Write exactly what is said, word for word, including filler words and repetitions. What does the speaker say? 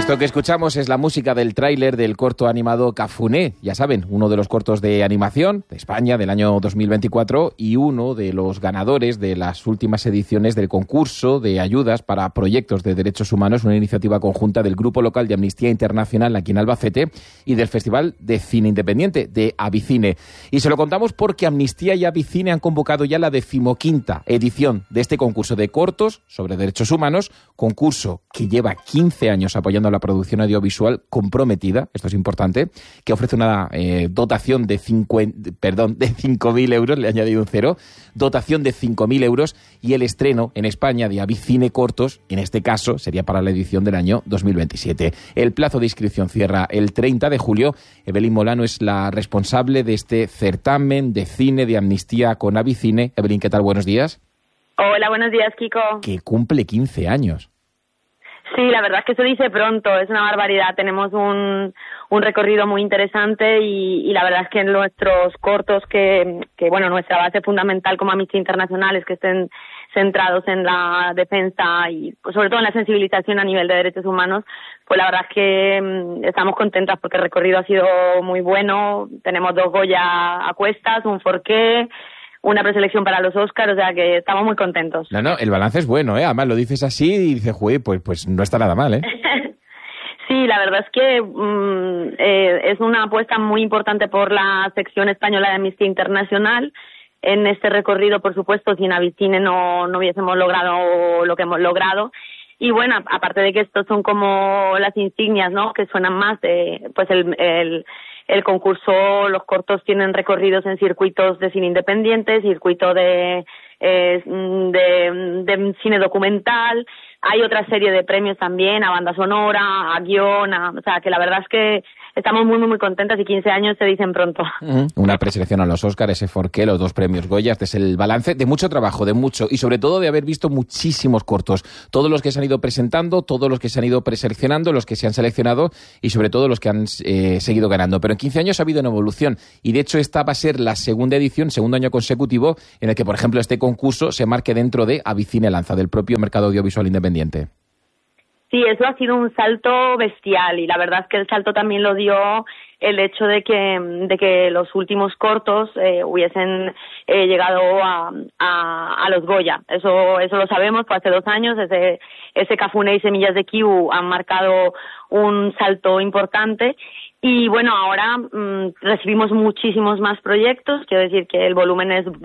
Esto que escuchamos es la música del tráiler del corto animado Cafuné, ya saben, uno de los cortos de animación de España del año dos mil veinticuatro y uno de los ganadores de las últimas ediciones del concurso de ayudas para proyectos de derechos humanos, una iniciativa conjunta del Grupo Local de Amnistía Internacional aquí en Albacete y del Festival de Cine Independiente de Avicine. Y se lo contamos porque Amnistía y Avicine han convocado ya la decimoquinta edición de este concurso de cortos sobre derechos humanos, concurso que lleva quince años apoyando a la producción audiovisual comprometida, esto es importante, que ofrece una eh, dotación de cincuenta, perdón, de cinco mil euros, le he añadido un cero, dotación de cinco mil euros y el estreno en España de Avicine Cortos, en este caso sería para la edición del año dos mil veintisiete. El plazo de inscripción cierra el treinta de julio. Evelyn Molano es la responsable de este certamen de cine de Amnistía con Avicine. Evelyn, ¿qué tal? Buenos días. Hola, buenos días, Kiko. Que cumple quince años. Sí, la verdad es que se dice pronto, es una barbaridad. Tenemos un, un recorrido muy interesante y, y la verdad es que en nuestros cortos, que, que bueno, nuestra base fundamental como Amnistía Internacional es que estén centrados en la defensa y pues, sobre todo en la sensibilización a nivel de derechos humanos, pues la verdad es que mmm, estamos contentas porque el recorrido ha sido muy bueno. Tenemos dos Goya a cuestas, un Forqué, una preselección para los Óscar, o sea que estamos muy contentos. No, no, el balance es bueno, ¿eh? Además lo dices así y dices, juez, pues, pues no está nada mal, ¿eh? Sí, la verdad es que um, eh, es una apuesta muy importante por la sección española de Amnistía Internacional. En este recorrido, por supuesto, sin Avicine no, no hubiésemos logrado lo que hemos logrado. Y bueno, aparte de que estos son como las insignias, ¿no?, que suenan más, de, pues el... el El concurso, los cortos tienen recorridos en circuitos de cine independiente, circuito de, eh, de, de cine documental. Hay otra serie de premios también, a banda sonora, a guión, a, o sea, que la verdad es que estamos muy, muy, muy contentas y quince años se dicen pronto. Uh-huh. Una preselección a los Óscar, ese Forqué, los dos premios Goya. Este es el balance de mucho trabajo, de mucho, y sobre todo de haber visto muchísimos cortos. Todos los que se han ido presentando, todos los que se han ido preseleccionando, los que se han seleccionado y sobre todo los que han eh, seguido ganando. Pero en quince años ha habido una evolución y de hecho esta va a ser la segunda edición, segundo año consecutivo, en el que, por ejemplo, este concurso se marque dentro de Avicine Lanza, del propio mercado audiovisual independiente. Sí, eso ha sido un salto bestial y la verdad es que el salto también lo dio el hecho de que de que los últimos cortos eh, hubiesen eh, llegado a, a, a los Goya. Eso eso lo sabemos, fue hace dos años. Ese, ese Cafuné y Semillas de Kiu han marcado un salto importante. Y bueno, ahora mmm, recibimos muchísimos más proyectos, quiero decir que el volumen es